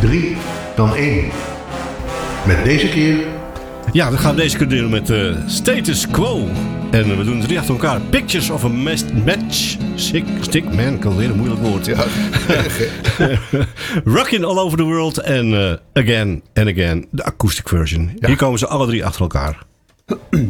3 dan 1. Met deze keer... Ja, dat gaan we deze keer doen met Status Quo. En we doen 3 achter elkaar. Pictures of a Match Stick Man, kan weer een moeilijk woord. Ja. Rockin' All Over the World en Again and Again, de acoustic version. Ja. Hier komen ze alle 3 achter elkaar.